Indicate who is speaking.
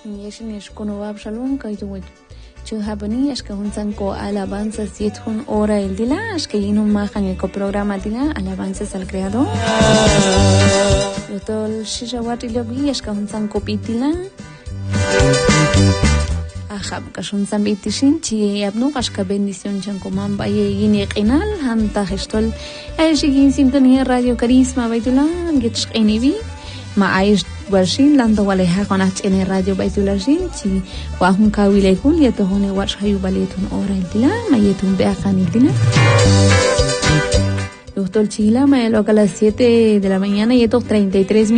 Speaker 1: Yeshinish Kunowab Shalom Kaitu Chuhabani Ashkahunsanko alabanzas yethun hora el dila Ashkayinum majan el programa dila alabanzas al creador Yotol Shishawat Ilobi Ashkahunsanko pitila Ahab Kashunsan bitishin Chi abnu Ashka bendición chankoman baye yini qinal Hanta gestol Ayshigin sintonía Radio Carisma Baitula Gitshqinibi Ma aish Warshin lando waleha qanat en Radio Baitul Arjin chi wa hun kawile kul yatohone wash hayu baletun ora iltila mayetun beaqan iltila Doctor Chila ma a las 7 de la mañana y 33